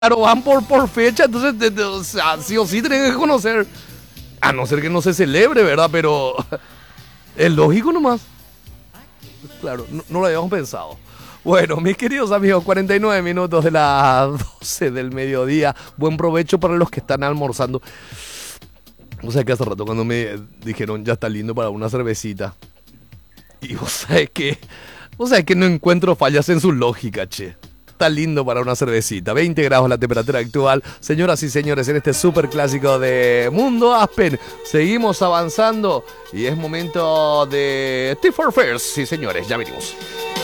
Claro, van por fecha, entonces o sea, sí o sí tenés que conocer. A no ser que no se celebre, ¿verdad? Pero es lógico nomás. Claro, no lo habíamos pensado. Bueno, mis queridos amigos, 49 minutos de las 12 del mediodía. Buen provecho para los que están almorzando. O sea que hace rato cuando me dijeron ya está lindo para una cervecita. Y vos sabés que no encuentro fallas en su lógica, che. Está lindo para una cervecita. 20 grados la temperatura actual. Señoras y señores, en este super clásico de Mundo Aspen, seguimos avanzando y es momento de T4 First. Sí, señores, ya venimos.